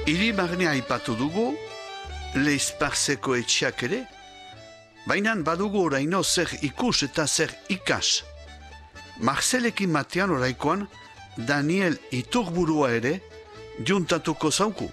Hiri barnea aipatu dugu, Leizparzeko etxeak ere, baina badugu oraino zer ikus eta zer ikas. Marcelekin batean oraikoan, Daniel Iturburua ere, juntatuko zauku.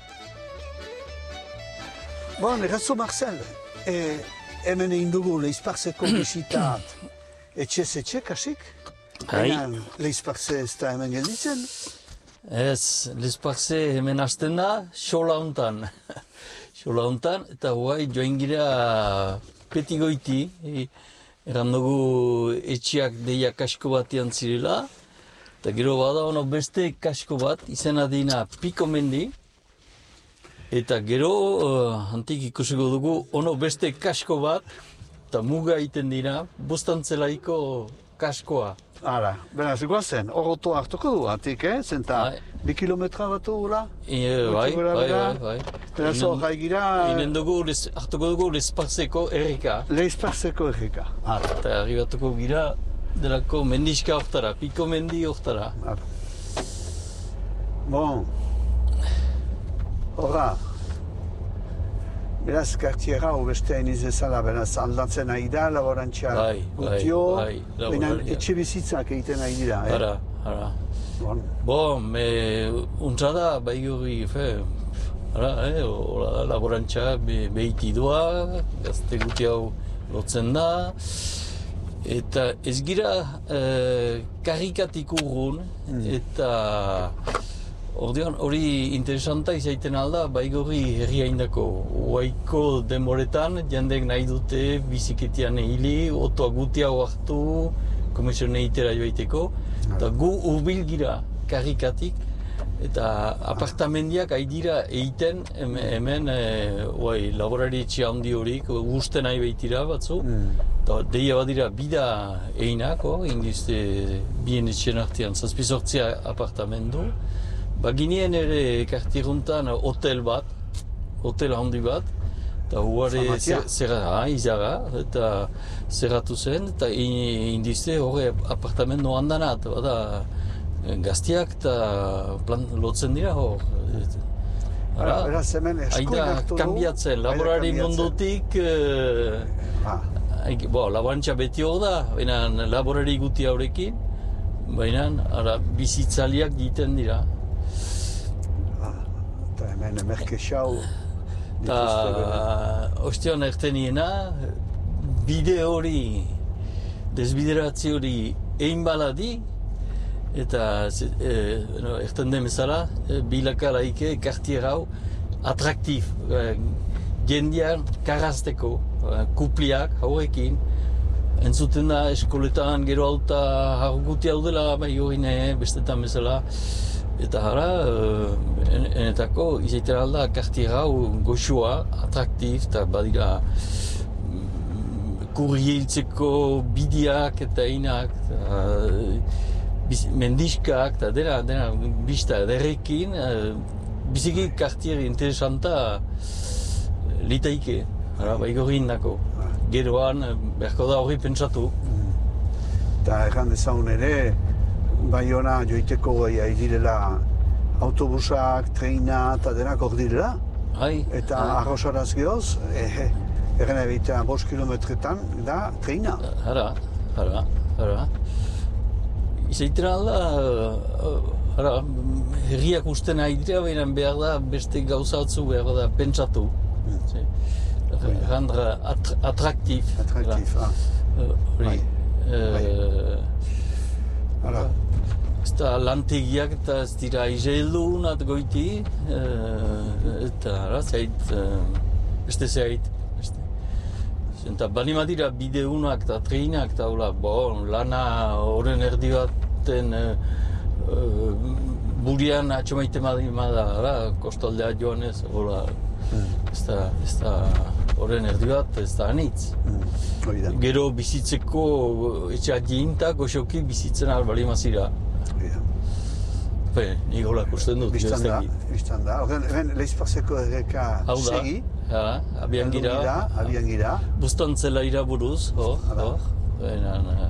Bon, errazo Marcel, hemen egin dugu Leizparzeko bisitat etxez etxe, kasik? Baina Leizparze ez da hemen gelditzen? Ez, Leizparze hemen hasten da, xola hontan. Xola hontan, eta guai joan gira petigoiti, eran dugu etxeak deia kasko batian zirela, eta gero bada ono beste kasko bat, izena dina Piko Mendi, eta gero antik ikusiko dugu ono beste kasko bat, eta muga egiten dira, Bustantzelaiko kaskoa. Hala, beraz, guazen, horoto hartuko du, antik, Zenta, 2 kilometra batu gula? Bai. Beraz, hor gira... Hartuko dugu Leizparzeko erreka. Leizparzeko erreka, hala. Eta arribatuko gira delako mendiska hortara, Piko Mendi hortara. Bon. Horra. Beraz, kartiera beste hain izezala, beraz, aldatzen nahi da, laborantza gutio, baina etxe bizitzak egiten nahi dira, Hara. Bon, untza da, bai guri, laborantza behiti doa, gazte guti hau lotzen da, eta ez gira karikatik urrun, eta ordean hori interesanta izaiten alda, baigorri herria indako. Oaiko demoretan, jendek nahi dute biziketian hili, otoa gutia hartu, komisione itera joaiteko, eta gu urbil gira karikatik, eta apartamendiak haidira egiten hemen laborari etxe handi horik, gusten nahi behitira batzu, eta deia badira bida einak, indizte bien etxen artean, 7-8 apartamendu, baginien ere kartiruntan hotel handi bat, eta huare izaga, eta zerratu zen, eta indizte horre apartamendu handanat, bada gaztiak eta lotzen dira hor. Haida kambiatzen, laborari mundutik, laborantza beti hor da, baina laborari guti haurekin, baina bizitzaliak egiten dira. Hemen emerkexau. Eta ostion erteniena, bide hori, desbideratzi hori egin baladi, eta erten demezala, bilakalaike kartier hau atraktif, jendean karrazteko, kupliak hauekin, entzuten da eskoletan gero alta harguti hau dela, bai hori bestetan bezala, eta hara, enetako izaiten alda kartier hau goxua, atraktif, eta badira kurrieltzeko bideak eta inak, mendiskak, eta dena bista derrekin, biziki kartier interesanta litaike, baigorri indako. Geroan, berko da hori pentsatu. Eta erran dezaun ere, Baiona joiteko direla autobusak, treina eta denak hor direla. Eta arrosaraz gehoz, erren ebitea 5 kilometretan da treina. Hara. Izaiten alda, herriak usten nahi dira, baina behar da beste gauza batzu behar da pentsatu. Randra atraktif. Ez da lantegiak eta ez dira izeldu nat goiti, eta zait, beste zait. Eta banima dira bideunak eta treinak eta lana horren erdi baten burian atxomaite madima da, kostaldea joanez, ez da horren erdi bat, ez da anitz. Gero bizitzeko etxeak jintak, goxoki bizitzen albali mazira. Nik holak usten dut. Bistan da. Horren Leizparzeko erreka segi. Abian gira. Bustantzela iraburuz.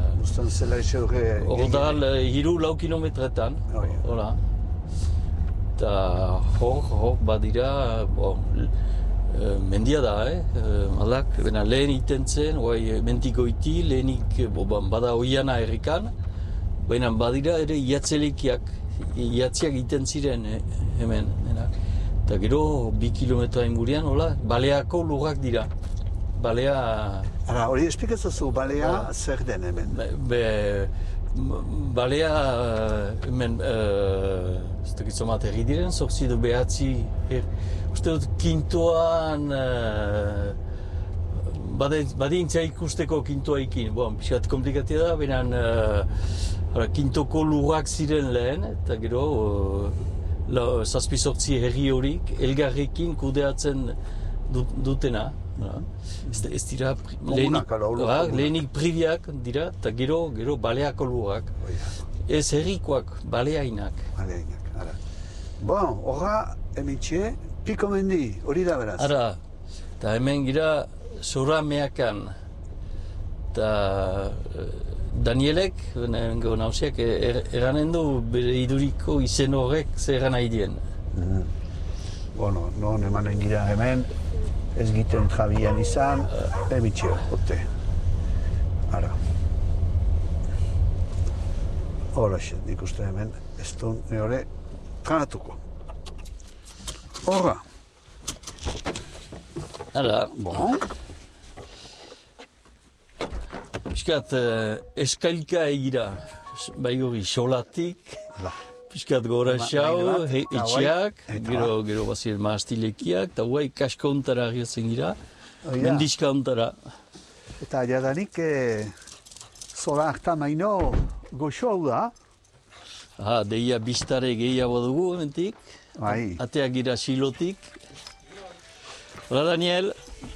Bustantzela ise horre... Hor da, 3-4 kilometretan. eta hor badira, mendia da, malak, lehen iten zen, mentiko iti, lehenik bada oiana errikan, baina badira ere iatziak iten ziren hemen. Eta gero, 2 kilometroa ingurian, baleako lurrak dira. Balea... Hori esplikatzazu, balea zer den hemen? Balea hemen, ez dakitzo bat erri diren, zortzi edo behatzi, uste dut kintoan, badintzia ikusteko kintoaikin, pixkat komplikatia da, benen kintoko lurrak ziren lehen, eta gero, 7-8 herri horik, elgarrekin kudeatzen dutena. Ez dira lehenik priviak dira, eta gero baleako lurrak. Ez herrikoak, baleainak. Horra, emitxe, piko mendi, hori da beraz? Ara, eta hemen gira Sora meakan. Eta Danielek, nausiak, eranen du bere iduriko izen horrek zer eran nahi dien. Non emanen gira hemen, ez giten jabian izan, emitxeo, ote. Ara. Horaxe, nik uste hemen, ez du nire tranatuko. Horra. Ara. Piskat eskailka egira, bai hori xolatik, piskat gora xau, etxeak, gero bazir maastilekiak, eta guai kaskauntara agiatzen gira, mendiskauntara. Eta jadanik zola harta maino goxo hau da? Deia biztare gehiago dugu, ementik, ateak gira silotik. Hola, Daniel.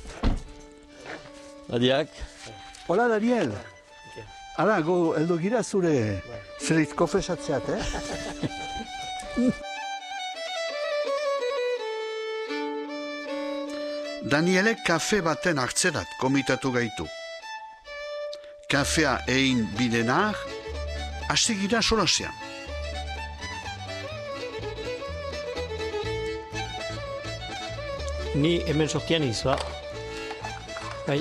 Adiak. Hola, Daniel. Hala, heldu gira zure zerit konfesatzeat, Danielek kafe baten hartzerat komitatu gaitu. Kafea egin bidenar, hasi gira solasean. Ni hemen sortian izua. Bai,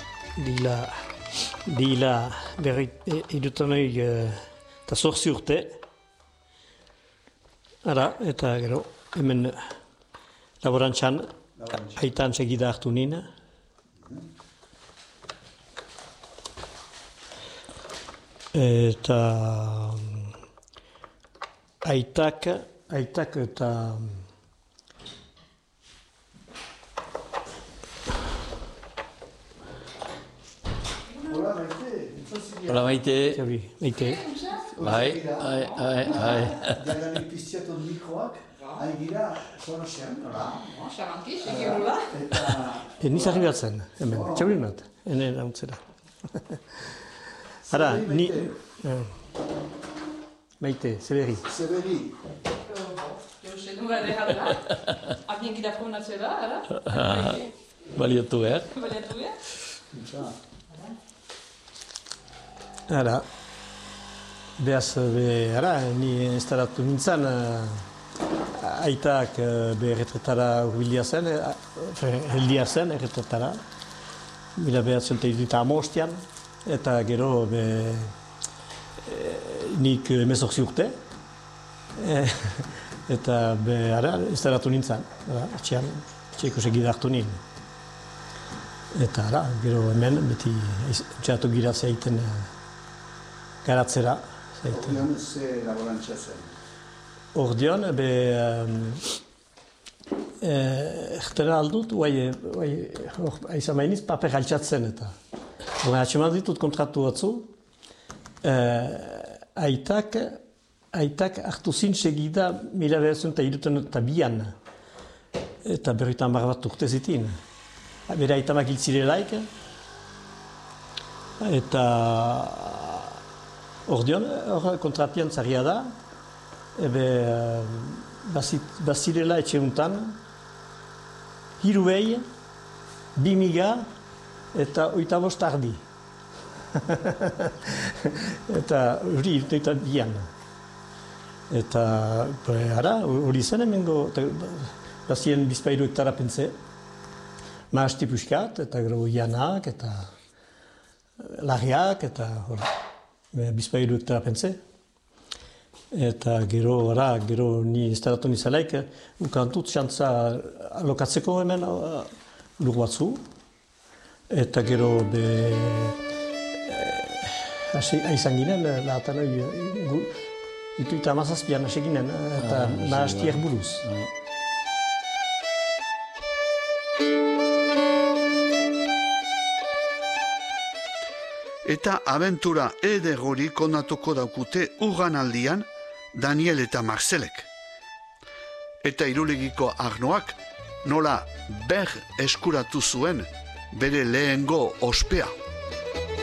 dila berri irutan hori eta 8 urte. Ara, eta gero, hemen laborantzan, aitan segida hartu nina. Eta aitak eta Hola, Maite. Maite. Bai. Jadanik piztiatu mikroak, hain gira konosean, nola? Xaranki, segirula. Niz arribatzen, hemen, txaurin bat, ene nauntzera. Ara, ni... Maite, Zeberi. Zeberi. Jose, nura dejadela. Abien gira fonatzera, ara? Baliatu behar. Baliatu behar. Ara, ni instalatu nintzen, aitak erretretara urbilia zen, heldia zen erretretara, 1950 eta gero nik 18 urte, eta instalatu nintzen, etxeako segida hartu nien. Eta gero hemen, beti txatu giratzea egiten garatzera. Ordeon ze laborantza zen? Ordeon, ertera aldut, aizan mainiz paper altxatzen eta. Atxeman ditut kontratu batzu, aitak hartu zin segida 1932an eta berritan bat urte zitin. Bera aitamak hiltzirelaik, eta ordeon, kontratian zarria da, bazirela etxe untan, 3.000, 2.000 eta 85 ardi. Eta hori irteetan bian. Eta, hori zen hemengo, gazien bizpairu hektara pentze. Maasti puskat, eta gero janak, eta lagiak, eta bizpairu hektara pentze. Eta gero ni instalatu nizalaik, ukantut xantza alokatzeko hemen lur batzu. Eta gero aizan ginen, lahatan eta amazazpian hasi ginen, eta mahastiak buruz. Eta abentura eder hori kondatuko daukute urran aldian Daniel eta Marcelek. Eta Irulegiko Arnoak nola ber eskuratu zuen bere lehengo ospea.